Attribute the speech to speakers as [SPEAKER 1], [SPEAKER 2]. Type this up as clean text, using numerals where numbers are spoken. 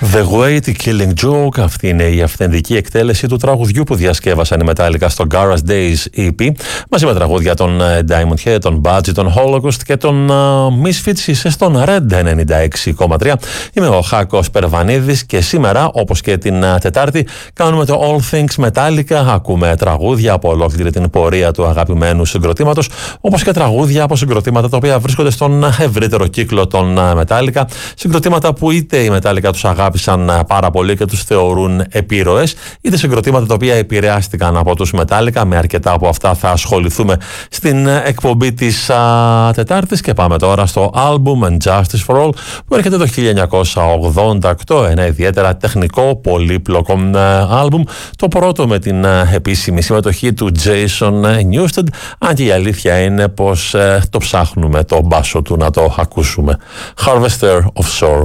[SPEAKER 1] The Way to Killing Joke, αυτή είναι η αυθεντική εκτέλεση του τραγουδιού που διασκεύασαν οι Metallica στο Garage Days EP, μαζί με τραγούδια των Diamond Head, των Budgie, των Holocaust και των Misfits. Είσαι στον Red 96,3. Είμαι ο Χάκος Περβανίδης και σήμερα, όπως και την Τετάρτη, κάνουμε το All Things Metallica. Ακούμε τραγούδια από ολόκληρη την πορεία του αγαπημένου συγκροτήματος, όπως και τραγούδια από συγκροτήματα τα οποία βρίσκονται στον ευρύτερο κύκλο των Metallica. Συγκροτήματα που είτε οι Metallica τους αγάπησαν πάρα πολύ και τους θεωρούν επίρωες, είτε συγκροτήματα τα οποία επηρεάστηκαν από τους Metallica. Με αρκετά από αυτά θα ασχοληθούμε στην εκπομπή της Τετάρτης και πάμε τώρα στο album And Justice for All που έρχεται το 1988, ένα ιδιαίτερα τεχνικό, πολύπλοκο album, το πρώτο με την επίσημη συμμετοχή του Jason Newsted, αν και η αλήθεια είναι πως το ψάχνουμε το μπάσο του να το ακούσουμε. Harvester of Sorrow.